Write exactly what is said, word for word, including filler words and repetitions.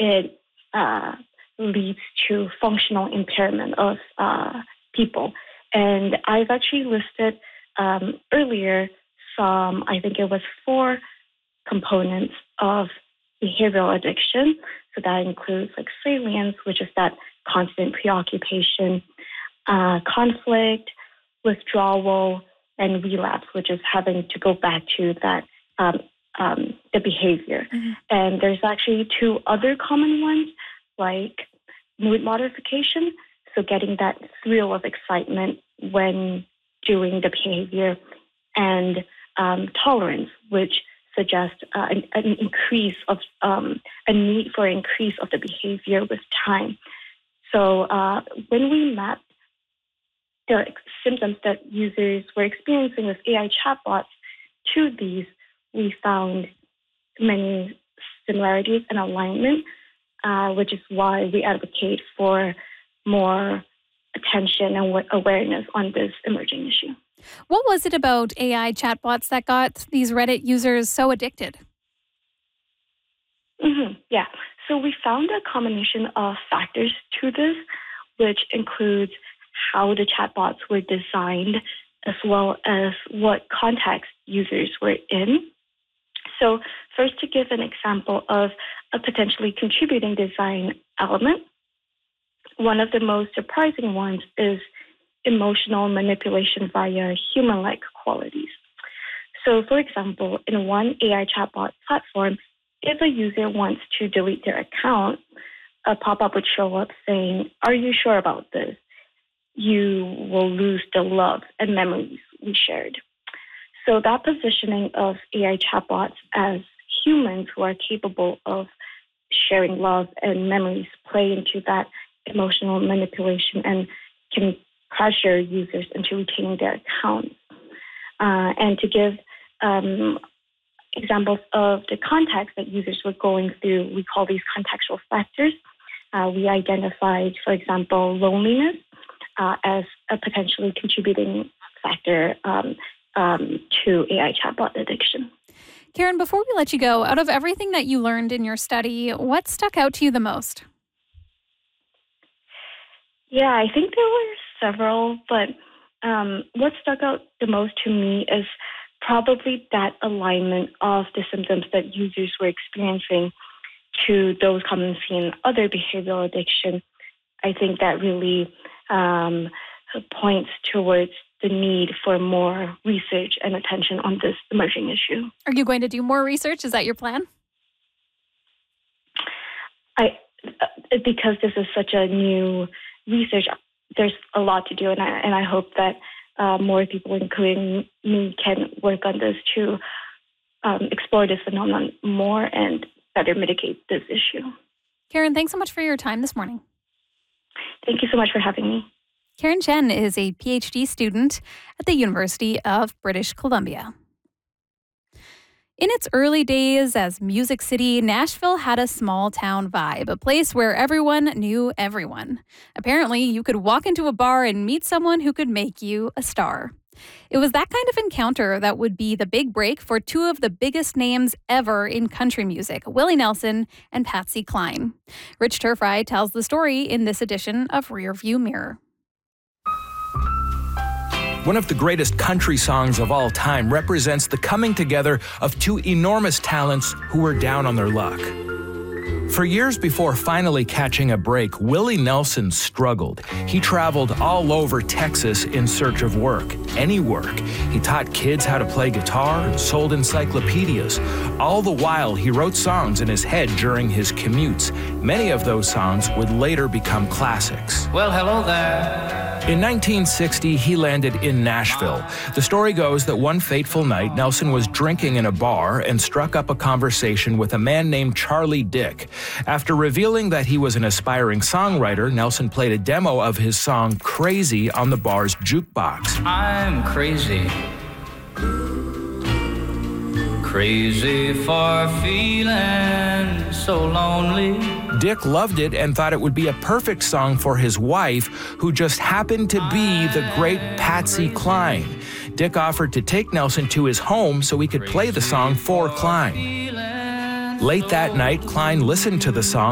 it uh, leads to functional impairment of uh, people. And I've actually listed um, earlier some, I think it was four components of behavioral addiction. So that includes like salience, which is that constant preoccupation, uh, conflict, withdrawal, and relapse, which is having to go back to that um, um, the behavior. Mm-hmm. And there's actually two other common ones, like mood modification, so getting that thrill of excitement when doing the behavior, and um, tolerance, which suggests uh, an, an increase of um, a need for increase of the behavior with time. So uh, when we mapped the symptoms that users were experiencing with A I chatbots to these, we found many similarities and alignment, uh, which is why we advocate for more attention and awareness on this emerging issue. What was it about A I chatbots that got these Reddit users so addicted? Mm-hmm. Yeah. So we found a combination of factors to this, which includes how the chatbots were designed, as well as what context users were in. So first, to give an example of a potentially contributing design element, one of the most surprising ones is emotional manipulation via human-like qualities. So, for example, in one A I chatbot platform, if a user wants to delete their account, a pop-up would show up saying, "Are you sure about this? You will lose the love and memories we shared." So that positioning of A I chatbots as humans who are capable of sharing love and memories play into that emotional manipulation and can pressure users into retaining their accounts. Uh, and to give um, examples of the context that users were going through, we call these contextual factors. Uh, we identified, for example, loneliness uh, as a potentially contributing factor um, um, to A I chatbot addiction. Karen, before we let you go, out of everything that you learned in your study, what stuck out to you the most? Yeah, I think there were several, but um, what stuck out the most to me is probably that alignment of the symptoms that users were experiencing to those commonly seen in other behavioral addiction. I think that really um, points towards the need for more research and attention on this emerging issue. Are you going to do more research? Is that your plan? I, because this is such a new research, there's a lot to do, and I, and I hope that uh, more people, including me, can work on this to um, explore this phenomenon more and better mitigate this issue. Karen, thanks so much for your time this morning. Thank you so much for having me. Karen Chen is a P H D student at the University of British Columbia. In its early days as Music City, Nashville had a small town vibe, a place where everyone knew everyone. Apparently, you could walk into a bar and meet someone who could make you a star. It was that kind of encounter that would be the big break for two of the biggest names ever in country music, Willie Nelson and Patsy Cline. Rich Turfry tells the story in this edition of Rearview Mirror. One of the greatest country songs of all time represents the coming together of two enormous talents who were down on their luck. For years before finally catching a break, Willie Nelson struggled. He traveled all over Texas in search of work, any work. He taught kids how to play guitar and sold encyclopedias. All the while, he wrote songs in his head during his commutes. Many of those songs would later become classics. Well, hello there. In nineteen sixty, he landed in Nashville. The story goes that one fateful night, Nelson was drinking in a bar and struck up a conversation with a man named Charlie Dick. After revealing that he was an aspiring songwriter, Nelson played a demo of his song Crazy on the bar's jukebox. I'm crazy. Crazy for feeling so lonely. Dick loved it and thought it would be a perfect song for his wife, who just happened to be the great Patsy Cline. Dick offered to take Nelson to his home so he could play the song for Cline. Late that night, Cline listened to the song